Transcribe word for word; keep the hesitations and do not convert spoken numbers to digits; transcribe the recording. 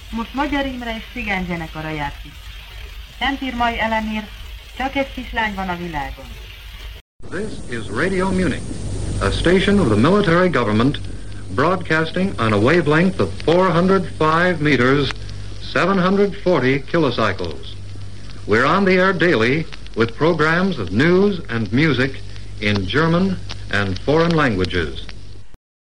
Most Magyar Imre és Cigány zenekara játszik. Szent Irmai Elemér, csak egy kislány van a világon. This is Radio Munich, a station of the military government broadcasting on a wavelength of four hundred five meters, seven hundred forty kilocycles. We're on the air daily with programs of news and music in German and foreign languages.